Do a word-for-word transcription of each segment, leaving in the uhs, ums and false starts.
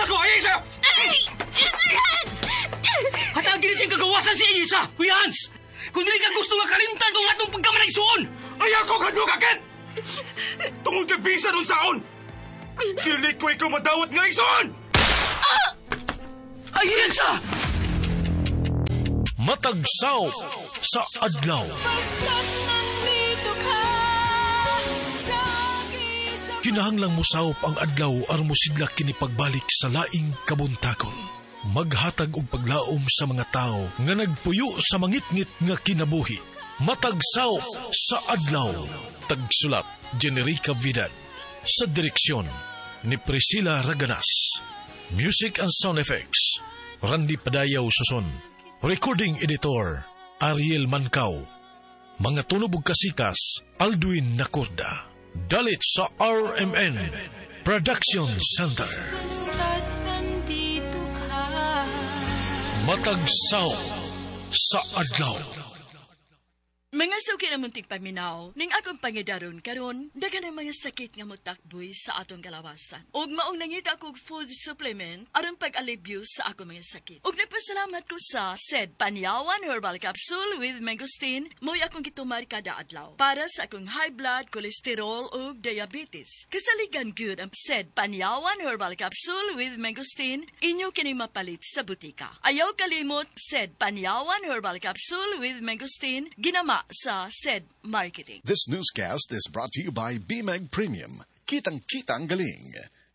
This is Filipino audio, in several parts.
Nako, Isa! Ay! Sir Hans! Hatagin siyang kagawasan si Isa! Kuya Hans! Kung hindi ka gusto nga kalimtan kung atong pagkamanagsuon! Ay ako kadlo kakit! Tungod kay bisa nun saon! Kilit ko ikaw madawat nga igsoon! Ah! Ay, Isa! Matagsaw sa adlaw. Kinahanglang musawp ang adlaw aron mosidlak kini pagbalik sa laing kabuntakon. Maghatag og paglaom sa mga tao nga nagpuyo sa mangitngit nga kinabuhi. Matagsaw sa adlaw. Tagsulat Generica Vidal. Sa direksyon ni Priscilla Raganas. Music and sound effects Randy Padayaw Suson. Recording editor Ariel Mancao. Mga tunog ug kasikas Alduin Nacorda. Dalit sa R M N Production Center. Matagsaw sa adlaw. Mga suki na munting paminaw, ning akong pangidaron karon, dagan ang mga sakit nga motakboy sa atong kalawasan. Og maong nangita kog food supplement aron pag-alibyo sa akong mga sakit. Og nagpasalamat ko sa said Panyawan Herbal Capsule with Mangosteen, mo'y akong gitumar kada adlaw para sa akong high blood, cholesterol ug diabetes. Kasaligan gyud ang said Panyawan Herbal Capsule with Mangosteen, inyo kini mapalit sa butika. Ayaw kalimot said Panyawan Herbal Capsule with Mangosteen, ginama sa said marketing. This newscast is brought to you by B-Mag Premium. Kitang-kita ang galing.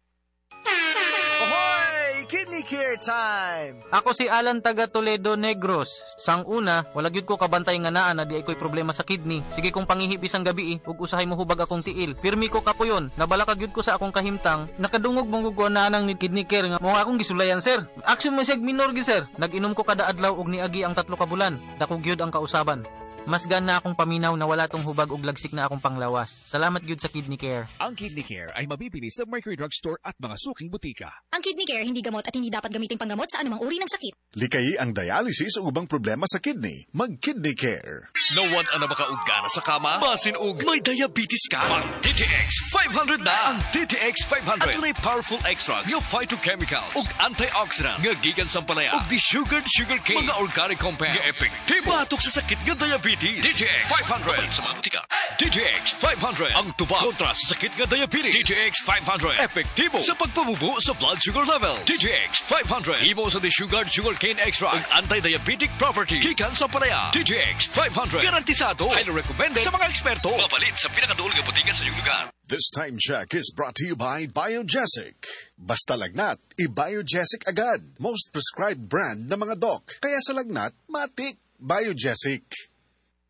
Ahoy! Kidney Care time! Ako si Alan taga Toledo Negros. Sang una, wala gyud ko kabantay nga naa na di ay ko'y problema sa kidney. Sige kong pangihip isang gabi, ug usahay mo hubag akong tiil. Pirmi ko kapuyon, nabala ka gyud ko sa akong kahimtang. Nakadungog mong guguan na nang ni Kidney Care nga mo akong gisulayan, sir. Action mo siya minor gi, sir. Nag-inom ko kada adlaw ug niagi ang tatlo ka bulan. Dako gyud ang kausaban. Mas gana akong paminaw na wala tong hubag ug lagsik na akong panglawas. Salamat gyud sa Kidney Care. Ang Kidney Care ay mabibili sa Mercury Drug Store at mga suking butika. Ang Kidney Care hindi gamot at hindi dapat gamitin panggamot sa anumang uri ng sakit. Likayi ang dialysis o ubang problema sa kidney. Mag-Kidney Care. Nawan ang makaugana sa kama, basin ug may diabetes ka. Ang D T X five hundred na. Ang D T X five hundred. At may powerful extracts nga phytochemicals ug antioxidants nga gikan sa palaya ug desugared sugarcane. Mga organic compounds nga epektibo batok sa sakit nga diabetes. D T X five hundred. Sa mga butika. D T X five hundred. Ang tubag kontra sa sakit nga diabetes. D T X five hundred. Epektibo sa pagpabubo sa blood sugar levels. D T X five hundred. Imo sa desugared sugarcane extract ug anti-diabetic property. Gikan sa palaya. D T X five hundred. Garantisado. Highly recommended sa mga eksperto. Mapalit sa pinakaduol nga butika sa iyong lugar. This time check is brought to you by Biogesic. Basta lagnat, i-Biogesic agad. Most prescribed brand ng mga doc. Kaya sa lagnat, matik. Biogesic.